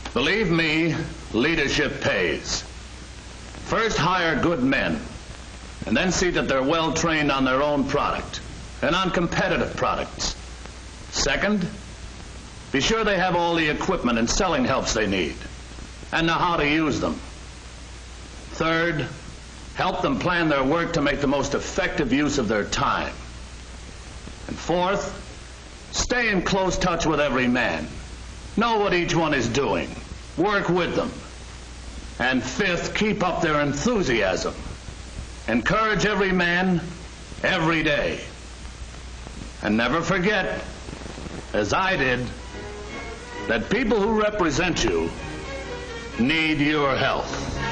Believe me, leadership pays. First, hire good men, and then see that they're well trained on their own product and on competitive products. Second, be sure they have all the equipment and selling helps they need and know how to use them. Third, help them plan their work to make the most effective use of their time. And fourth, stay in close touch with every man. Know what each one is doing. Work with them. And fifth, keep up their enthusiasm. Encourage every man, every day. And never forget, as I did, that people who represent you need your help.